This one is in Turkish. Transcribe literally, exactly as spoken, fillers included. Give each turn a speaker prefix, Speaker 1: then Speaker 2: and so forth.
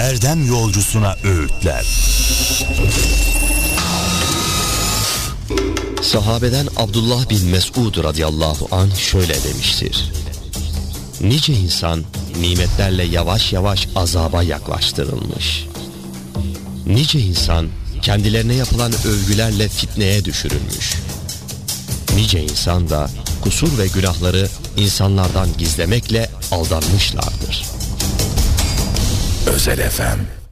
Speaker 1: erdem yolcusuna öğütler.
Speaker 2: Sahabeden Abdullah bin Mes'ud radıyallahu anh şöyle demiştir: nice insan nimetlerle yavaş yavaş azaba yaklaştırılmış. Nice insan kendilerine yapılan övgülerle fitneye düşürülmüş. Nice insan da kusur ve günahları insanlardan gizlemekle aldanmışlardır.
Speaker 1: Özel F M